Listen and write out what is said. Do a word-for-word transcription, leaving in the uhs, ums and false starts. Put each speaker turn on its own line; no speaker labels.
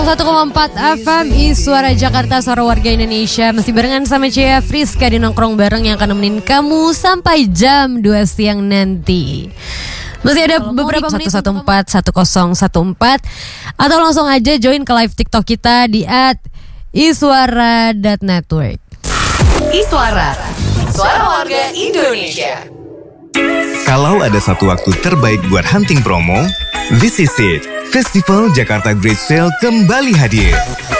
satu koma empat F M I Suara Jakarta, Suara Warga Indonesia. Masih barengan sama Cia Friska di Nongkrong Bareng yang akan nemenin kamu sampai jam dua siang nanti. Masih ada Kalau beberapa menit satu satu empat satu nol satu empat atau langsung aja join ke live TikTok kita di at iswara dot network.
Iswara, Suara Warga Indonesia.
Kalau ada satu waktu terbaik buat hunting promo, this is it. Festival Jakarta Great Sale kembali hadir.